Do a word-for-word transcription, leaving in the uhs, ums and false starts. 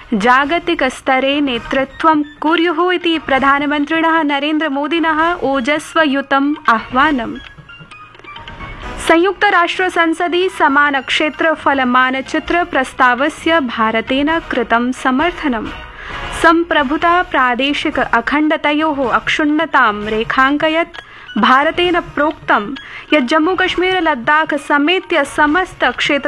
जागतिकस्तरे नेतृत्वं कुर्युः इति प्रधानमन्त्रिणः नरेन्द्रमोदिनः ओजस्वयुतम् आह्वानम्। संयुक्तराष्ट्रसंसदि समानक्षेत्रफलमानचित्र प्रस्तावस्य भारतेन कृतं समर्थनम्। सम्प्रभुता प्रादेशिक अखण्डतयोः अक्षुण्णतां रेखाङ्कयत्। भारतेन प्रोक्तं यत् जम्मूकश्मीर लद्दाख समेत्य समस्त क्षेत्र